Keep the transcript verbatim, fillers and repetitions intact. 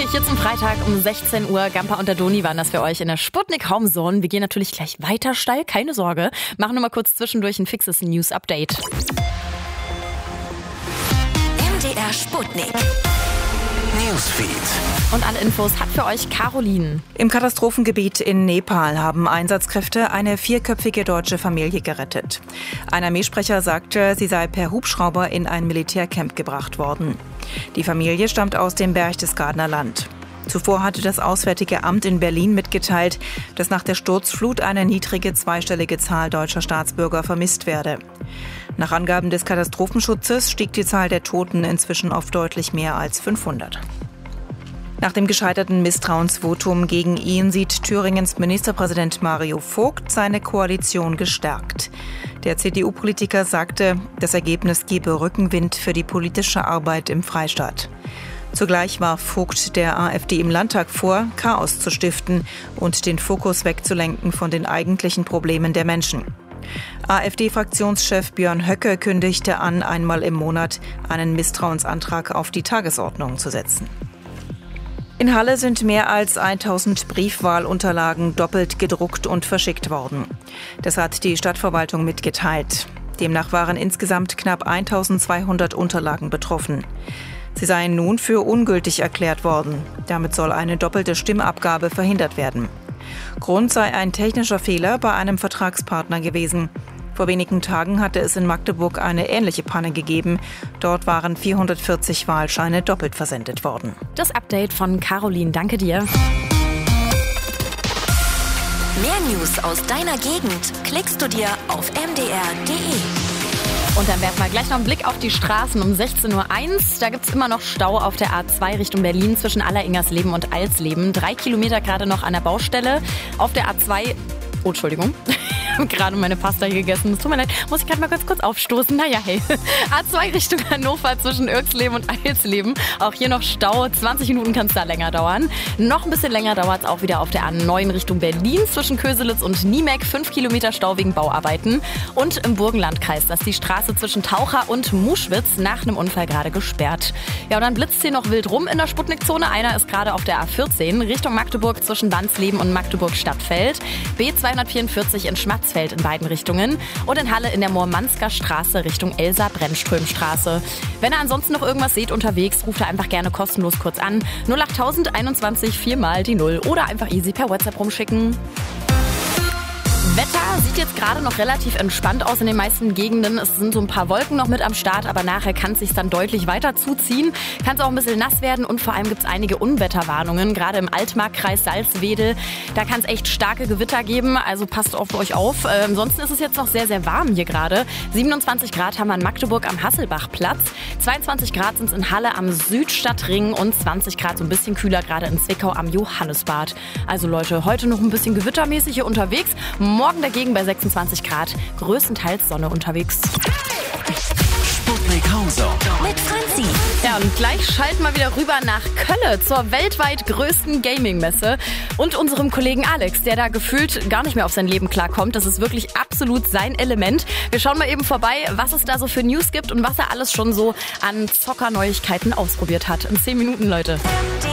euch hier zum Freitag um sechzehn Uhr. Gampa und der Doni waren das für euch in der Sputnik Homezone. Wir gehen natürlich gleich weiter steil, keine Sorge. Machen nur mal kurz zwischendurch ein fixes News-Update. M D R Sputnik Newsfeed. Und alle Infos hat für euch Caroline. Im Katastrophengebiet in Nepal haben Einsatzkräfte eine vierköpfige deutsche Familie gerettet. Ein Armeesprecher sagte, sie sei per Hubschrauber in ein Militärcamp gebracht worden. Die Familie stammt aus dem Berchtesgadener Land. Zuvor hatte das Auswärtige Amt in Berlin mitgeteilt, dass nach der Sturzflut eine niedrige zweistellige Zahl deutscher Staatsbürger vermisst werde. Nach Angaben des Katastrophenschutzes stieg die Zahl der Toten inzwischen auf deutlich mehr als fünfhundert. Nach dem gescheiterten Misstrauensvotum gegen ihn sieht Thüringens Ministerpräsident Mario Vogt seine Koalition gestärkt. Der C D U-Politiker sagte, das Ergebnis gebe Rückenwind für die politische Arbeit im Freistaat. Zugleich warf Vogt der AfD im Landtag vor, Chaos zu stiften und den Fokus wegzulenken von den eigentlichen Problemen der Menschen. AfD-Fraktionschef Björn Höcke kündigte an, einmal im Monat einen Misstrauensantrag auf die Tagesordnung zu setzen. In Halle sind mehr als tausend Briefwahlunterlagen doppelt gedruckt und verschickt worden. Das hat die Stadtverwaltung mitgeteilt. Demnach waren insgesamt knapp eintausendzweihundert Unterlagen betroffen. Sie seien nun für ungültig erklärt worden. Damit soll eine doppelte Stimmabgabe verhindert werden. Grund sei ein technischer Fehler bei einem Vertragspartner gewesen. Vor wenigen Tagen hatte es in Magdeburg eine ähnliche Panne gegeben. Dort waren vierhundertvierzig Wahlscheine doppelt versendet worden. Das Update von Caroline, danke dir. Mehr News aus deiner Gegend klickst du dir auf m d r punkt d e. Und dann werfen wir gleich noch einen Blick auf die Straßen um sechzehn Uhr eins. Da gibt es immer noch Stau auf der A zwei Richtung Berlin zwischen Alleringersleben und Alsleben. Drei Kilometer gerade noch an der Baustelle. Auf der A zwei... Oh, Entschuldigung. Ich habe gerade meine Pasta hier gegessen. Es tut mir leid. Muss ich gerade mal ganz kurz aufstoßen. Naja, hey. A zwei Richtung Hannover zwischen Irksleben und Alsleben. Auch hier noch Stau. zwanzig Minuten kann es da länger dauern. Noch ein bisschen länger dauert es auch wieder auf der A neun Richtung Berlin zwischen Köselitz und Niemek. Fünf Kilometer Stau wegen Bauarbeiten. Und im Burgenlandkreis, da ist die Straße zwischen Taucher und Muschwitz nach einem Unfall gerade gesperrt. Ja, und dann blitzt hier noch wild rum in der Sputnik-Zone. Einer ist gerade auf der A vierzehn Richtung Magdeburg zwischen Landsleben und Magdeburg-Stadtfeld. B zweihundertvierundvierzig in Schmatzfeld in beiden Richtungen. Und in Halle in der Moormansker Straße Richtung Elsa-Brennström-Straße. Wenn ihr ansonsten noch irgendwas seht unterwegs, ruft ihr einfach gerne kostenlos kurz an. null acht null null einundzwanzig vier mal die null oder einfach easy per WhatsApp rumschicken. Wetter sieht jetzt gerade noch relativ entspannt aus in den meisten Gegenden. Es sind so ein paar Wolken noch mit am Start, aber nachher kann es sich dann deutlich weiter zuziehen. Kann es auch ein bisschen nass werden und vor allem gibt es einige Unwetterwarnungen, gerade im Altmarkkreis Salzwedel. Da kann es echt starke Gewitter geben, also passt auf euch auf. Äh, ansonsten ist es jetzt noch sehr, sehr warm hier gerade. siebenundzwanzig Grad haben wir in Magdeburg am Hasselbachplatz. zweiundzwanzig Grad sind es in Halle am Südstadtring und zwanzig Grad so ein bisschen kühler gerade in Zwickau am Johannesbad. Also Leute, heute noch ein bisschen gewittermäßig hier unterwegs. Morgen dagegen bei sechsundzwanzig Grad, größtenteils Sonne unterwegs. Sputnik Homezone mit Franzi. Ja, und gleich schalten wir wieder rüber nach Kölle zur weltweit größten Gaming-Messe und unserem Kollegen Alex, der da gefühlt gar nicht mehr auf sein Leben klarkommt. Das ist wirklich absolut sein Element. Wir schauen mal eben vorbei, was es da so für News gibt und was er alles schon so an Zockerneuigkeiten ausprobiert hat. In zehn Minuten, Leute. M D